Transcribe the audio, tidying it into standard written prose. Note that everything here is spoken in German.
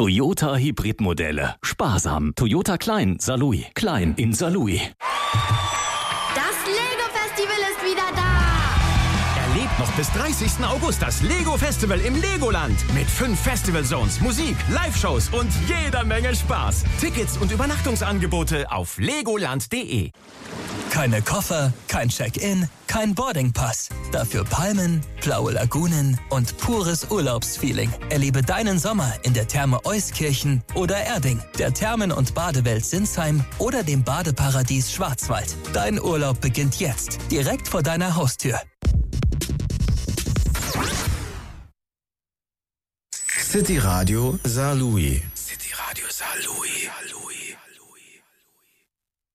Toyota Hybridmodelle. Sparsam. Toyota Klein, Saarlouis. Klein in Saarlouis. Das Lego-Festival ist wieder da. Erlebt noch bis 30. August das Lego-Festival im Legoland. Mit 5 Festival-Zones, Musik, Live-Shows und jeder Menge Spaß. Tickets und Übernachtungsangebote auf legoland.de. Keine Koffer, kein Check-in, kein Boardingpass. Dafür Palmen, blaue Lagunen und pures Urlaubsfeeling. Erlebe deinen Sommer in der Therme Euskirchen oder Erding, der Thermen- und Badewelt Sinsheim oder dem Badeparadies Schwarzwald. Dein Urlaub beginnt jetzt, direkt vor deiner Haustür. City Radio Saarlouis. City Radio Saarlouis.